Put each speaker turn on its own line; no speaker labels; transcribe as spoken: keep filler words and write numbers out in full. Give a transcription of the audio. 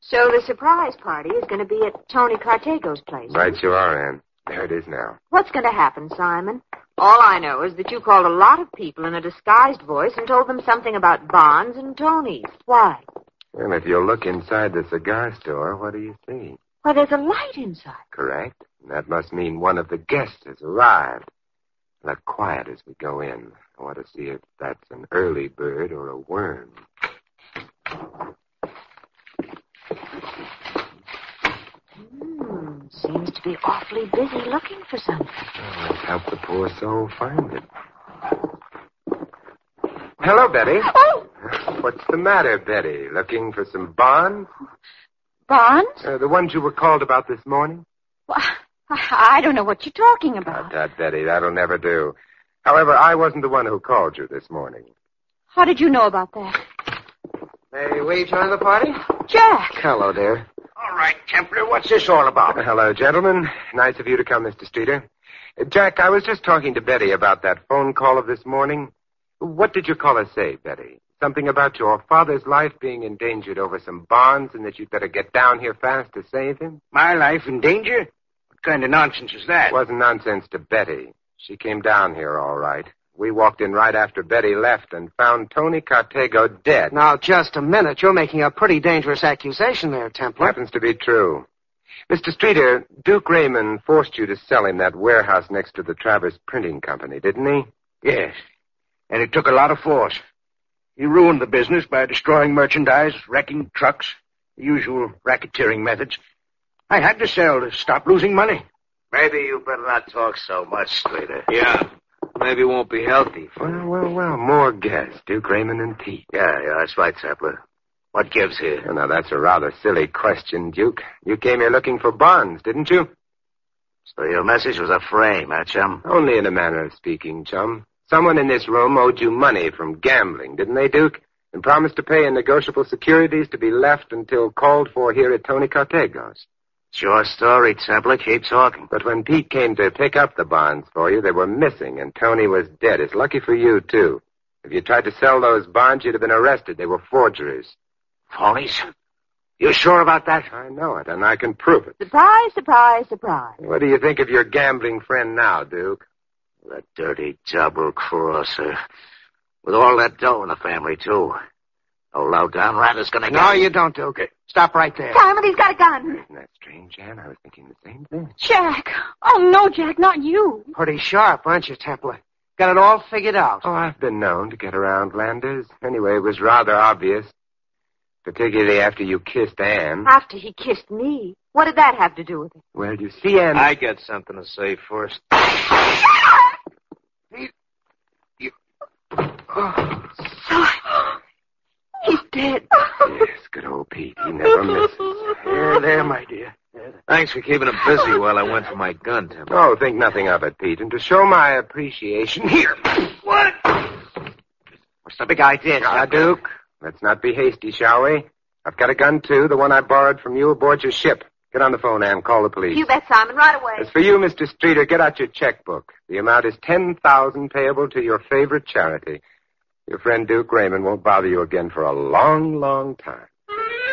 So the surprise party is going to be at Tony Cartego's place.
Right you are, Ann. There it is now.
What's going to happen, Simon? All I know is that you called a lot of people in a disguised voice and told them something about Bonds and Tony's. Why?
Well, if you'll look inside the cigar store, what do you see?
Why, there's a light inside.
Correct. That must mean one of the guests has arrived. Look quiet as we go in. I want to see if that's an early bird or a worm.
Hmm, seems to be awfully busy looking for something.
Well, let's help the poor soul find it. Hello, Betty.
Oh!
What's the matter, Betty? Looking for some bonds?
Bonds?
Uh, the ones you were called about this morning?
Well, I, I don't know what you're talking about.
Not that, Betty. That'll never do. However, I wasn't the one who called you this morning.
How did you know about that?
May we join the party?
Jack!
Hello, dear.
All right, Templar, what's this all about?
Uh, hello, gentlemen. Nice of you to come, Mister Streeter. Uh, Jack, I was just talking to Betty about that phone call of this morning. What did your caller say, Betty? Something about your father's life being endangered over some bonds and that you'd better get down here fast to save him?
My life in danger? What kind of nonsense is that?
It wasn't nonsense to Betty. She came down here all right. We walked in right after Betty left and found Tony Cartego dead.
Now, just a minute. You're making a pretty dangerous accusation there, Templar.
Happens to be true. Mister Streeter, Duke Raymond forced you to sell him that warehouse next to the Travers Printing Company, didn't he?
Yes. And it took a lot of force. He ruined the business by destroying merchandise, wrecking trucks, the usual racketeering methods. I had to sell to stop losing money.
Maybe you better not talk so much, Streeter.
Yeah. Maybe it won't be healthy.
Well, well, well, more guests. Duke Raymond and Pete.
Yeah, yeah, that's right, Templar. What gives here?
Well, now, that's a rather silly question, Duke. You came here looking for bonds, didn't you?
So your message was a frame, huh, chum?
Only in a manner of speaking, chum. Someone in this room owed you money from gambling, didn't they, Duke? And promised to pay in negotiable securities to be left until called for here at Tony Cartego's.
It's your story, Templar. Keep talking.
But when Pete came to pick up the bonds for you, they were missing, and Tony was dead. It's lucky for you, too. If you tried to sell those bonds, you'd have been arrested. They were forgeries.
Phonies? You sure about that?
I know it, and I can prove it.
Surprise, surprise, surprise.
What do you think of your gambling friend now, Duke?
The dirty double-crosser. With all that dough in the family, too. No low-down rat is going to get...
No, you don't, Duke. Stop right there.
Simon, he's got a gun.
Isn't that strange, Ann? I was thinking the same thing.
Jack. Oh, no, Jack, not you.
Pretty sharp, aren't you, Templar? Got it all figured out.
Oh, I've been known to get around Landers. Anyway, it was rather obvious. Particularly after you kissed Ann.
After he kissed me. What did that have to do with it?
Well, you see, Ann...
I got something to say first.
Pete, you...
Oh. He's dead.
Yes, good old Pete. He never misses.
There, there, my dear. There.
Thanks for keeping him busy while I went for my gun, Tim.
Oh, think nothing of it, Pete. And to show my appreciation... Here.
What?
What's the big idea,
Now, Duke, let's not be hasty, shall we? I've got a gun, too, the one I borrowed from you aboard your ship. Get on the phone, Ann. Call the police.
You bet, Simon, right away.
As for you, Mister Streeter, get out your checkbook. The amount is ten thousand dollars payable to your favorite charity. Your friend Duke Raymond won't bother you again for a long, long time.